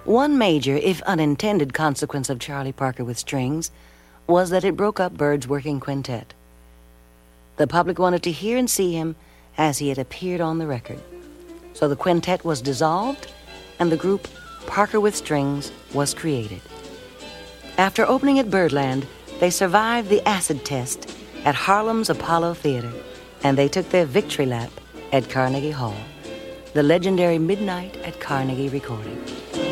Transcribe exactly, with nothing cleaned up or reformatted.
One major, if unintended, consequence of Charlie Parker with Strings was that it broke up Bird's working quintet. The public wanted to hear and see him as he had appeared on the record. So the quintet was dissolved, and the group Parker with Strings was created. After opening at Birdland, they survived the acid test at Harlem's Apollo Theater, and they took their victory lap at Carnegie Hall, the legendary Midnight at Carnegie recording.